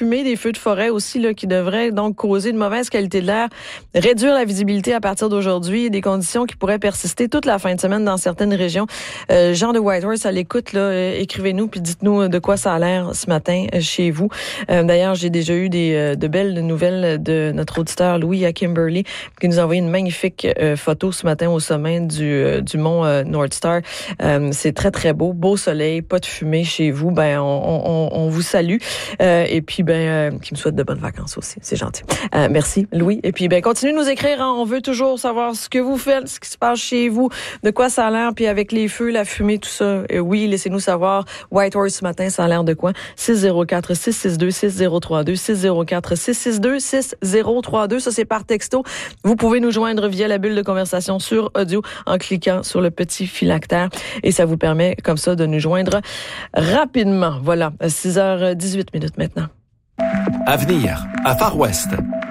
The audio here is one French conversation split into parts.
fumée, des feux de forêt aussi là, qui devraient donc causer une mauvaise qualité de l'air, réduire la visibilité à partir d'aujourd'hui et des conditions qui pourraient persister toute la fin de semaine dans certaines régions. Jean de Whitehorse à l'écoute, là, écrivez-nous puis dites-nous de quoi ça a l'air ce matin chez vous. D'ailleurs, j'ai déjà eu de belles nouvelles de notre auditeur Louis à Kimberley qui nous a envoyé une magnifique photo ce matin au sommet du mont North Star. C'est très, très beau. Beau soleil, pas de fumée chez vous. Ben, on vous salue. Et puis, qui me souhaite de bonnes vacances aussi. C'est gentil. Merci, Louis. Et puis, continuez de nous écrire. Hein. On veut toujours savoir ce que vous faites, ce qui se passe chez vous, de quoi ça a l'air, puis avec les feux, la fumée, tout ça. Oui, laissez-nous savoir. Whitehorse ce matin, ça a l'air de quoi? 604-662-6032, 604-662-6032. Ça, c'est par texto. Vous pouvez nous joindre via la bulle de conversation sur audio en cliquant sur le petit phylactère. Et ça vous permet, comme ça, de nous joindre rapidement. Voilà, 6h18 maintenant. Avenir, à Far West.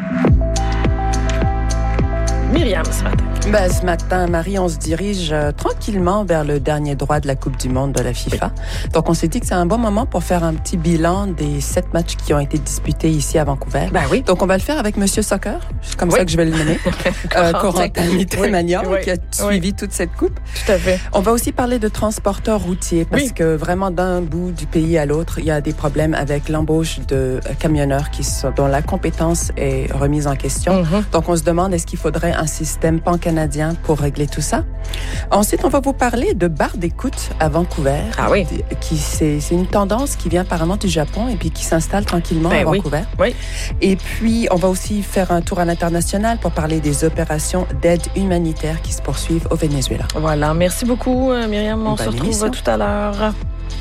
Myriam, ce matin. Ce matin, Marie, on se dirige tranquillement vers le dernier droit de la Coupe du Monde de la FIFA. Oui. Donc, on s'est dit que c'est un bon moment pour faire un petit bilan des 7 matchs qui ont été disputés ici à Vancouver. Oui. Donc, on va le faire avec Monsieur Soccer. C'est comme ça que je vais le nommer. Corentin Mittermagnan, qui a suivi toute cette coupe. Tout à fait. On va aussi parler de transporteurs routiers parce que vraiment, d'un bout du pays à l'autre, il y a des problèmes avec l'embauche de camionneurs dont la compétence est remise en question. Mm-hmm. Donc, on se demande, est-ce qu'il faudrait un système pan-canadien pour régler tout ça. Ensuite, on va vous parler de bars d'écoute à Vancouver. Ah oui. C'est une tendance qui vient apparemment du Japon et puis qui s'installe tranquillement à Vancouver. Oui. Et puis, on va aussi faire un tour à l'international pour parler des opérations d'aide humanitaire qui se poursuivent au Venezuela. Voilà. Merci beaucoup, Myriam. On se retrouve tout à l'heure.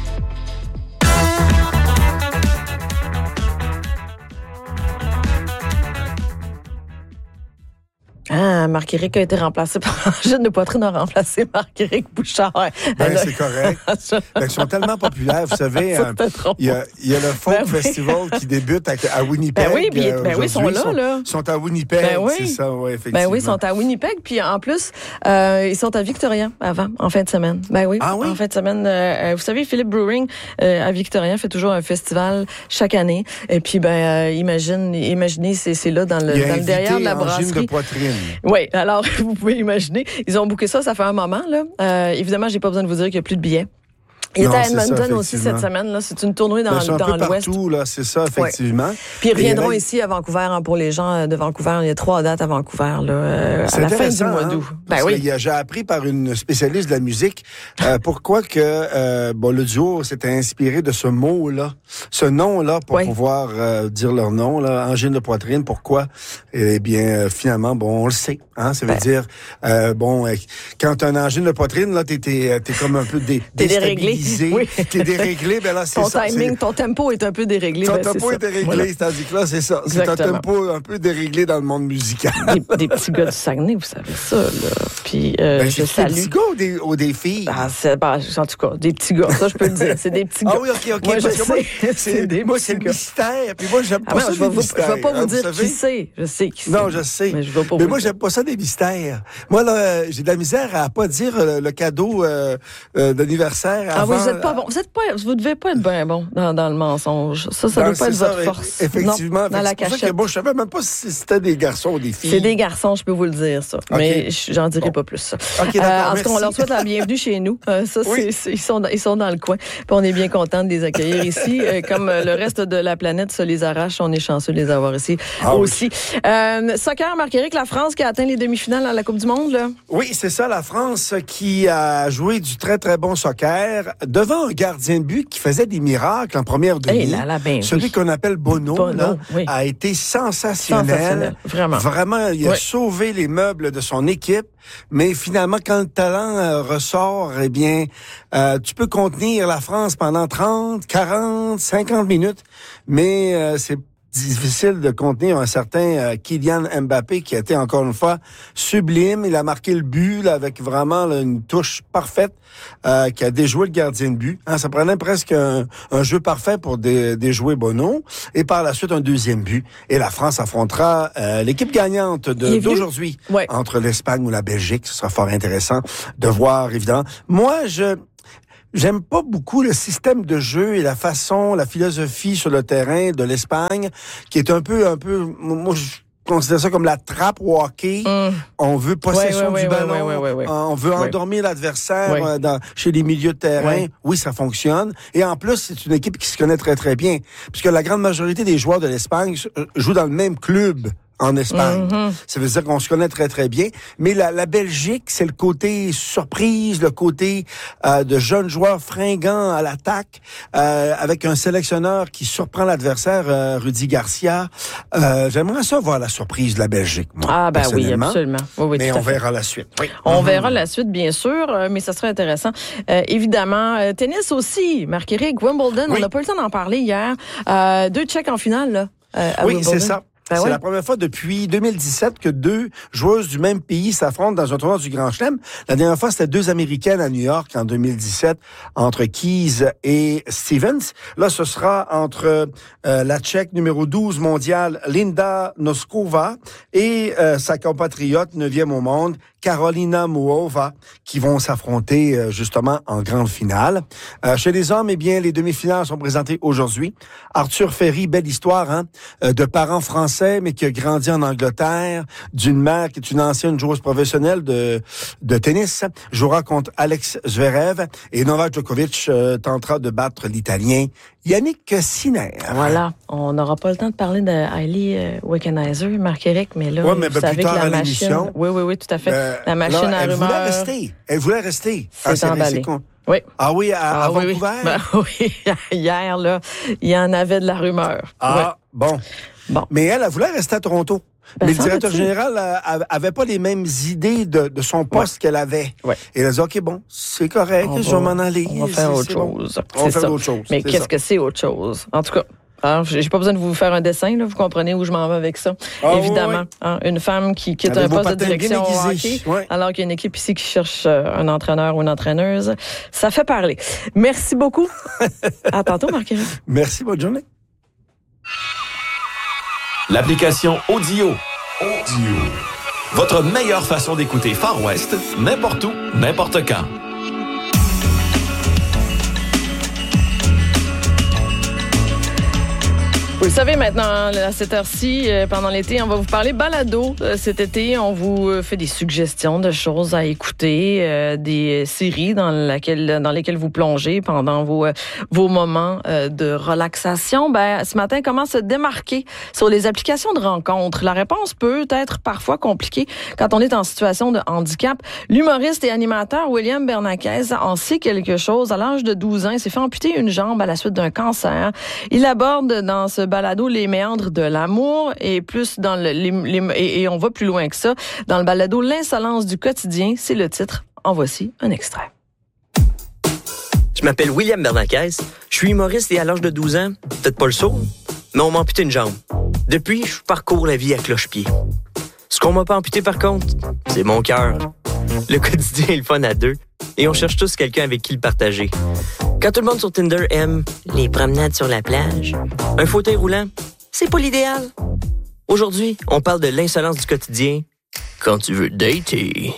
Marc-Éric a été remplacé par Angine de Poitrine a remplacé Marc-Éric Bouchard. C'est correct. Ils sont tellement populaires, vous savez. Il y a le Folk Festival qui débute à Winnipeg. Oui, ils sont là. Ils sont à Winnipeg, c'est ça, effectivement. Ils sont à Winnipeg, puis en plus, ils sont à Victoria en fin de semaine. En fin de semaine. Vous savez, Philippe Brewing à Victoria fait toujours un festival chaque année. Et puis, imaginez, c'est là dans le derrière de la brasserie. Angine de Poitrine. Oui, alors vous pouvez imaginer, ils ont booké ça fait un moment là. Évidemment, j'ai pas besoin de vous dire qu'il n'y a plus de billets. Il était à Edmonton aussi cette semaine. Là. C'est une tournée dans l'Ouest. Partout, là, c'est ça, effectivement. Puis ils reviendront ici à Vancouver pour les gens de Vancouver. Il y a 3 dates à Vancouver là, à la fin du mois d'août. J'ai appris par une spécialiste de la musique pourquoi que le duo s'était inspiré de ce mot-là, ce nom-là, pour pouvoir dire leur nom, là, Angine de Poitrine. Pourquoi? Eh bien, finalement, on le sait. Hein, ça veut dire, quand tu as une angine de poitrine, là, t'es comme un peu déstabilisé. T'es déréglé, là, c'est ça. Ton timing, ton tempo est un peu déréglé. Ton tempo est déréglé, c'est-à-dire que là, c'est ça. Exactement. C'est un tempo un peu déréglé dans le monde musical. Des petits gars du Saguenay, vous savez ça, là. Puis, je salue. Des petits gars ou des filles? En tout cas, des petits gars, ça, je peux le dire. C'est des petits gars. Ah oui, OK. Moi, je sais. C'est des c'est le mystère. Puis moi, j'aime pas ça, des mystères. Je vais pas vous dire qui c'est. Je sais qui c'est. Non, je sais. Mais moi, j'aime pas ça, des mystères. Moi, là, j'ai de la misère à pas dire le cadeau d'anniversaire avant. Vous êtes pas bon. Vous devez pas être bien bon dans le mensonge. Ça doit pas être votre force. Effectivement. Non, dans la cachette. Que moi, je savais même pas si c'était des garçons ou des filles. C'est des garçons, je peux vous le dire, ça. Okay. Mais j'en dirai pas plus. OK, d'accord. En tout cas, on leur souhaite la bienvenue chez nous. Ils sont dans le coin. Puis on est bien contents de les accueillir ici. Comme le reste de la planète se les arrache, on est chanceux de les avoir ici aussi. Soccer, Marc-Éric, la France qui a atteint les demi-finales à la Coupe du Monde, là. Oui, c'est ça, la France qui a joué du très, très bon soccer devant un gardien de but qui faisait des miracles en première demi. Celui qu'on appelle Bono a été sensationnel. Vraiment, il a sauvé les meubles de son équipe. Mais finalement, quand le talent ressort, eh bien, tu peux contenir la France pendant 30, 40, 50 minutes. Mais c'est difficile de contenir un certain Kylian Mbappé qui a été encore une fois sublime. Il a marqué le but là, avec vraiment là, une touche parfaite qui a déjoué le gardien de but. Ça prenait presque un jeu parfait pour déjouer Bono. Et par la suite, un deuxième but. Et la France affrontera l'équipe gagnante d'aujourd'hui entre l'Espagne ou la Belgique. Ce sera fort intéressant de voir, évidemment. Moi, J'aime pas beaucoup le système de jeu et la philosophie sur le terrain de l'Espagne, qui est un peu, moi, je considère ça comme la trappe au hockey. On veut possession du ballon. On veut endormir l'adversaire chez les milieux de terrain. Oui, ça fonctionne. Et en plus, c'est une équipe qui se connaît très, très bien. Puisque la grande majorité des joueurs de l'Espagne jouent dans le même club en Espagne. Ça veut dire qu'on se connaît très, très bien. Mais la Belgique, c'est le côté surprise, le côté de jeunes joueurs fringants à l'attaque, avec un sélectionneur qui surprend l'adversaire, Rudy Garcia. J'aimerais ça voir la surprise de la Belgique, moi, oui, absolument. Oui, mais on verra la suite. Oui. On verra la suite, bien sûr, mais ça serait intéressant. Évidemment, tennis aussi, Marc-Éric, Wimbledon, on n'a pas eu le temps d'en parler hier. 2 Tchèques en finale, là, à Wimbledon. C'est ça. C'est la première fois depuis 2017 que 2 joueuses du même pays s'affrontent dans un tournoi du Grand Chelem. La dernière fois, c'était 2 Américaines à New York en 2017, entre Keys et Stevens. Là, ce sera entre la Tchèque numéro 12 mondiale, Linda Noskova, et sa compatriote 9e au monde, Karolina Muchova, qui vont s'affronter justement en grande finale. Chez les hommes, les demi-finales sont présentées aujourd'hui. Arthur Ferry, belle histoire, de parents français, mais qui a grandi en Angleterre, d'une mère qui est une ancienne joueuse professionnelle de tennis, jouera contre Alex Zverev, et Novak Djokovic tentera de battre l'Italien Yannick Sinner. Voilà. On n'aura pas le temps de parler de Hailey Wickenheiser, Marc-Éric, mais là, vous savez que la machine... Oui, tout à fait. La machine à rumeurs... Elle voulait rester. C'est emballé. Oui. Ah oui, à Vancouver? Oui. Hier, là, il y en avait de la rumeur. Bon. Mais elle voulait rester à Toronto. Mais le directeur général avait pas les mêmes idées de son poste qu'elle avait. Et elle a dit, OK, c'est correct, je vais m'en aller. On va faire autre chose. On va faire autre chose. Mais qu'est-ce que c'est autre chose? En tout cas, j'ai pas besoin de vous faire un dessin, là, vous comprenez où je m'en vais avec ça. Évidemment. Une femme qui quitte un poste de direction au hockey, alors qu'il y a une équipe ici qui cherche un entraîneur ou une entraîneuse. Ça fait parler. Merci beaucoup. À tantôt, Marc-Éric. Merci, bonne journée. L'application Audio. Votre meilleure façon d'écouter Far West, n'importe où, n'importe quand. Vous le savez maintenant, à cette heure-ci, pendant l'été, on va vous parler balado. Cet été, on vous fait des suggestions de choses à écouter, des séries dans lesquelles vous plongez pendant vos moments de relaxation. Ce matin, comment se démarquer sur les applications de rencontres? La réponse peut être parfois compliquée quand on est en situation de handicap. L'humoriste et animateur William Bernanquez en sait quelque chose. À l'âge de 12 ans, il s'est fait amputer une jambe à la suite d'un cancer. Il aborde dans ce balado les méandres de l'amour et plus et on va plus loin que ça. Dans le balado L'insolence du quotidien, c'est le titre. En voici un extrait. Je m'appelle William Bernanquez. Je suis humoriste et à l'âge de 12 ans, peut-être pas le saut, mais on m'a amputé une jambe. Depuis, je parcours la vie à cloche-pied. Ce qu'on m'a pas amputé par contre, c'est mon cœur. Le quotidien est le fun à 2 et on cherche tous quelqu'un avec qui le partager. Quand tout le monde sur Tinder aime les promenades sur la plage, un fauteuil roulant, c'est pas l'idéal. Aujourd'hui, on parle de l'insolence du quotidien quand tu veux dater.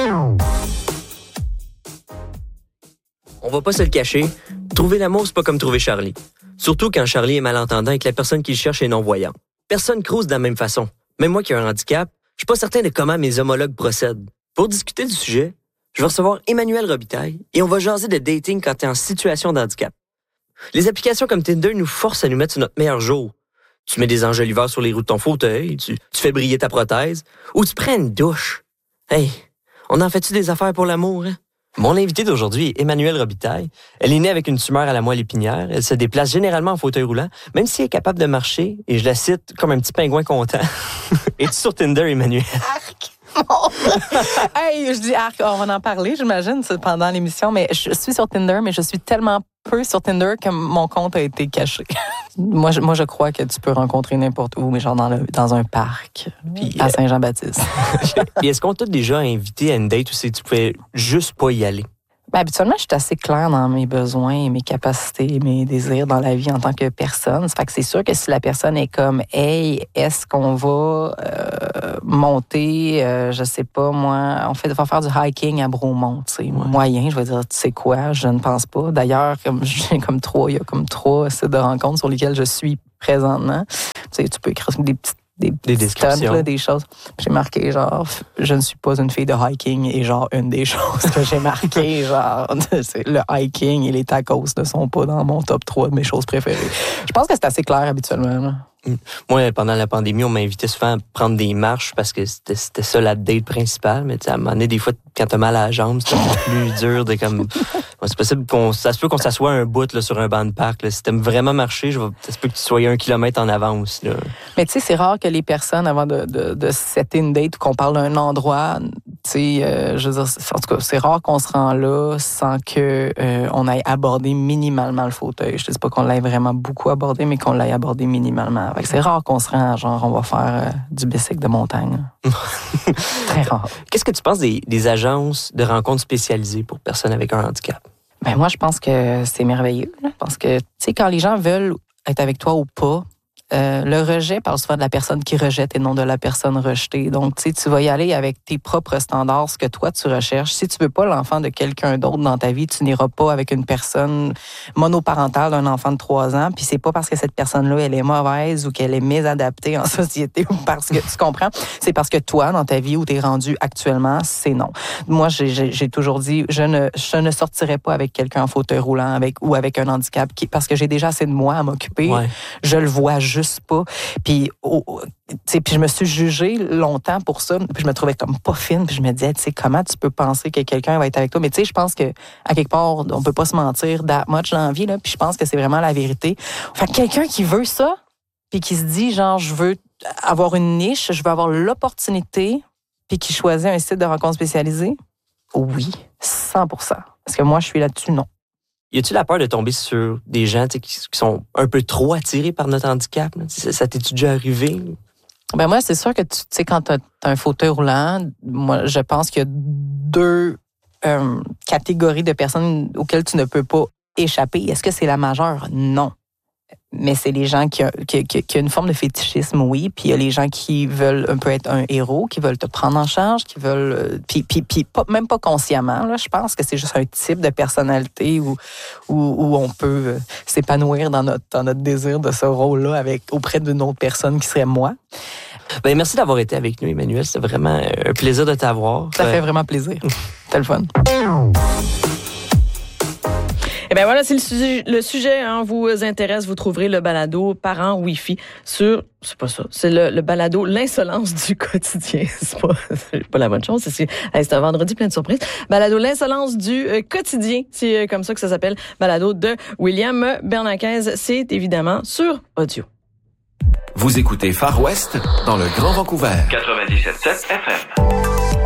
On va pas se le cacher, trouver l'amour, c'est pas comme trouver Charlie. Surtout quand Charlie est malentendant et que la personne qu'il cherche est non-voyante. Personne crouse de la même façon. Même moi qui ai un handicap, je suis pas certain de comment mes homologues procèdent. Pour discuter du sujet, je vais recevoir Emmanuel Robitaille et on va jaser de dating quand tu es en situation de handicap. Les applications comme Tinder nous forcent à nous mettre sur notre meilleur jour. Tu mets des enjoliveurs sur les roues de ton fauteuil, tu fais briller ta prothèse, ou tu prends une douche. Hey, on en fait-tu des affaires pour l'amour, hein? Mon invitée d'aujourd'hui est Emmanuel Robitaille. Elle est née avec une tumeur à la moelle épinière. Elle se déplace généralement en fauteuil roulant, même si elle est capable de marcher, et je la cite comme un petit pingouin content. Es-tu sur Tinder, Emmanuel? Hey, je dis arc, on va en parler, j'imagine, pendant l'émission, mais je suis sur Tinder, mais je suis tellement peu sur Tinder que mon compte a été caché. Moi, je crois que tu peux rencontrer n'importe où, mais genre dans un parc, puis à Saint-Jean-Baptiste. Puis est-ce qu'on t'a déjà invité à une date où tu pouvais juste pas y aller? Habituellement, je suis assez claire dans mes besoins, mes capacités, mes désirs dans la vie en tant que personne. Ça fait que c'est sûr que si la personne est comme « Hey, est-ce qu'on va monter, je sais pas, moi, va faire du hiking à Bromont, tu sais, moyen, je vais dire, tu sais quoi, je ne pense pas. D'ailleurs, il y a comme 3 sites de rencontres sur lesquels je suis présentement. Tu sais, tu peux écrire des descriptions, des choses. J'ai marqué genre je ne suis pas une fille de hiking et genre une des choses que j'ai marqué genre le hiking et les tacos ne sont pas dans mon top 3 de mes choses préférées. Je pense que c'est assez clair habituellement. Là. Moi, pendant la pandémie, on m'invitait souvent à prendre des marches parce que c'était ça la date principale. Mais à un moment donné, des fois, quand t'as mal à la jambe, c'est un peu plus dur de comme... C'est possible ça se peut qu'on s'assoie un bout là, sur un banc de parc. Là. Si t'aimes vraiment marcher, ça se peut que tu sois 1 kilomètre en avance. Là. Mais tu sais, c'est rare que les personnes, avant de setter une date ou qu'on parle d'un endroit, tu sais, je veux dire, en tout cas, c'est rare qu'on se rend là sans que on ait abordé minimalement le fauteuil. Je ne dis pas qu'on l'ait vraiment beaucoup abordé, mais qu'on l'ait abordé minimalement. C'est rare qu'on se rend, genre, on va faire du bicycle de montagne. Très rare. Qu'est-ce que tu penses des agences de rencontres spécialisées pour personnes avec un handicap? Ben moi, je pense que c'est merveilleux. Là, parce que, tu sais, quand les gens veulent être avec toi ou pas, le rejet parle souvent de la personne qui rejette et non de la personne rejetée. Donc, tu sais, tu vas y aller avec tes propres standards, ce que toi, tu recherches. Si tu veux pas l'enfant de quelqu'un d'autre dans ta vie, tu n'iras pas avec une personne monoparentale d'un enfant de 3 ans. Puis c'est pas parce que cette personne-là, elle est mauvaise ou qu'elle est mésadaptée en société ou parce que, tu comprends? C'est parce que toi, dans ta vie où tu es rendu actuellement, c'est non. Moi, j'ai toujours dit, je ne sortirai pas avec quelqu'un en fauteuil roulant ou avec un handicap parce que j'ai déjà assez de moi à m'occuper. Ouais. Je le vois juste pas. Puis, puis je me suis jugée longtemps pour ça. Puis je me trouvais comme pas fine. Puis je me disais, tu sais, comment tu peux penser que quelqu'un va être avec toi? Mais tu sais, je pense que à quelque part, on peut pas se mentir that much dans la vie. Là, puis je pense que c'est vraiment la vérité. Fait que quelqu'un qui veut ça, puis qui se dit, genre, je veux avoir une niche, je veux avoir l'opportunité, puis qui choisit un site de rencontre spécialisé, oui, 100%. Parce que moi, je suis là-dessus, non. Y a-tu la peur de tomber sur des gens qui sont un peu trop attirés par notre handicap? Ça t'est-tu déjà arrivé? Ben moi, c'est sûr que tu sais, quand t'as un fauteuil roulant, moi, je pense qu'il y a 2 catégories de personnes auxquelles tu ne peux pas échapper. Est-ce que c'est la majeure? Non. Mais c'est les gens qui ont une forme de fétichisme, oui. Puis il y a les gens qui veulent un peu être un héros, qui veulent te prendre en charge, qui veulent... Puis même pas consciemment, là. Je pense que c'est juste un type de personnalité où on peut s'épanouir dans notre désir de ce rôle-là auprès d'une autre personne qui serait moi. Ben, merci d'avoir été avec nous, Emmanuelle. C'était vraiment un plaisir de t'avoir. Ça fait vraiment plaisir. C'était le fun. Eh bien voilà, si le sujet vous intéresse, vous trouverez le balado Parents Wi-Fi sur... C'est pas ça, c'est le balado L'insolence du quotidien. C'est pas la bonne chose, c'est un vendredi plein de surprises. Balado L'insolence du quotidien, c'est comme ça que ça s'appelle. Balado de William Bernanquez, c'est évidemment sur audio. Vous écoutez Far West dans le Grand Vancouver. 97.7 FM.